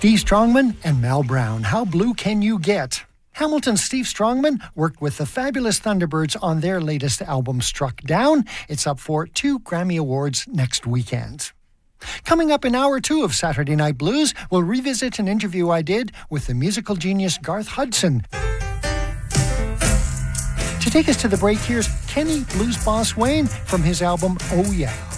Steve Strongman and Mel Brown, How Blue Can You Get? Hamilton's Steve Strongman worked with the Fabulous Thunderbirds on their latest album, Struck Down. It's up for 2 Grammy Awards next weekend. Coming up in hour 2 of Saturday Night Blues, we'll revisit an interview I did with the musical genius Garth Hudson. To take us to the break, here's Kenny Blues Boss Wayne from his album Oh Yeah.